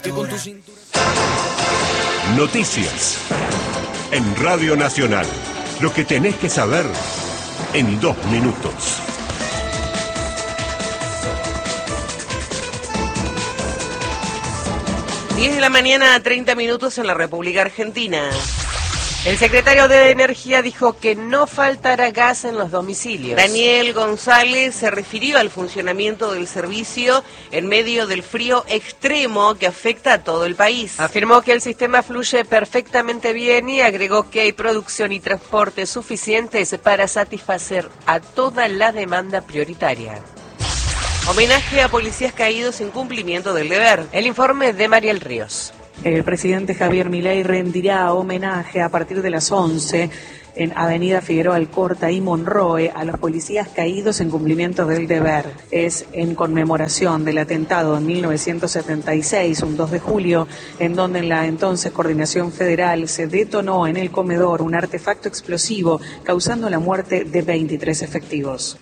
Noticias en Radio Nacional. Lo que tenés que saber en 2 minutos. Diez de la mañana, 30 minutos en la República Argentina. El secretario de Energía dijo que no faltará gas en los domicilios. Daniel González se refirió al funcionamiento del servicio en medio del frío extremo que afecta a todo el país. Afirmó que el sistema fluye perfectamente bien y agregó que hay producción y transporte suficientes para satisfacer a toda la demanda prioritaria. Homenaje a policías caídos en cumplimiento del deber. El informe de Mariel Ríos. El presidente Javier Milei rendirá homenaje a partir de las 11 en Avenida Figueroa Alcorta y Monroe a los policías caídos en cumplimiento del deber. Es en conmemoración del atentado en 1976, un 2 de julio, en donde en la entonces Coordinación Federal se detonó en el comedor un artefacto explosivo causando la muerte de 23 efectivos.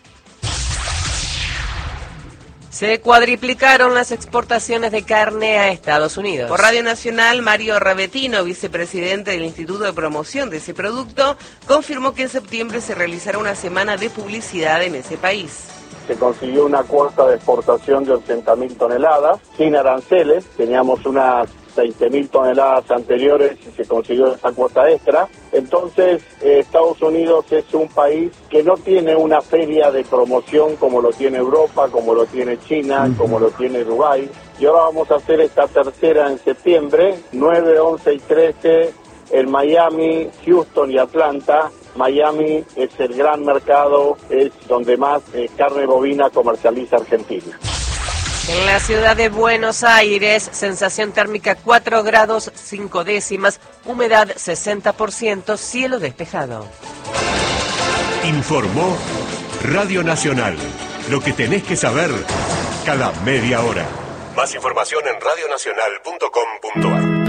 Se cuadriplicaron las exportaciones de carne a Estados Unidos. Por Radio Nacional, Mario Ravetino, vicepresidente del Instituto de Promoción de ese producto, confirmó que en septiembre se realizará una semana de publicidad en ese país. Se consiguió una cuota de exportación de 80.000 toneladas, sin aranceles. Teníamos unas 20.000 toneladas anteriores y se consiguió esa cuota extra. Entonces, Estados Unidos es un país que no tiene una feria de promoción como lo tiene Europa, como lo tiene China, como lo tiene Dubái. Y ahora vamos a hacer esta tercera en septiembre, 9, 11 y 13 en Miami, Houston y Atlanta. Miami es el gran mercado, es donde más carne bovina comercializa Argentina. En la ciudad de Buenos Aires, sensación térmica 4 grados 5 décimas, humedad 60%, cielo despejado. Informó Radio Nacional. Lo que tenés que saber cada media hora. Más información en radionacional.com.ar.